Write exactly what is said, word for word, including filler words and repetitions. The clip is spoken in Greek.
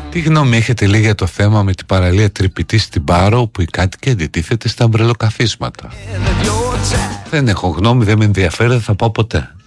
Τι γνώμη έχετε, λέει, για το θέμα με την παραλία Τρυπητή στην Πάρο, που οι κάτοικοι αντιτίθεται στα αμπρελοκαθίσματα? Δεν έχω γνώμη, δεν με ενδιαφέρει, δεν θα πάω ποτέ.